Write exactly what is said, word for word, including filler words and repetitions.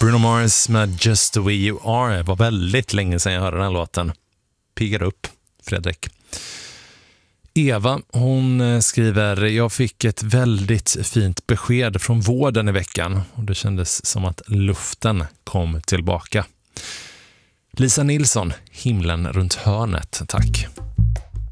Bruno Mars med Just the way you are. Det var väldigt länge sedan jag hörde den här låten. Piggar upp, Fredrik. Eva, hon skriver: jag fick ett väldigt fint besked från vården i veckan och det kändes som att luften kom tillbaka. Lisa Nilsson, himlen runt hörnet, tack.